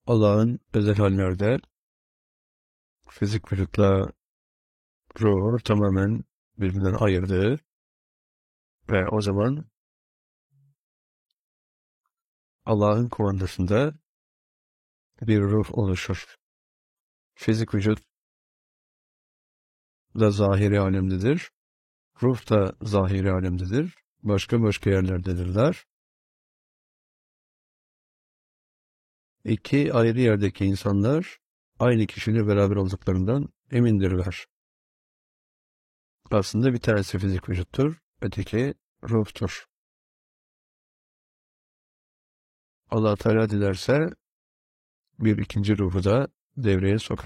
Allah'ın özel hallerde fizik vücutla ruhu tamamen birbirinden ayırdığı ve o zaman Allah'ın kumandasında bir ruh oluşur. Fizik vücut da zahiri alemdedir. Ruh da zahiri alemdedir. Başka başka yerlerdedirler. İki ayrı yerdeki insanlar aynı kişiyle beraber olduklarından emindirler. Aslında bir tanesi fizik vücuttur, öteki ruhtur. Allah Teala dilerse bir ikinci ruhu da devreye sokar.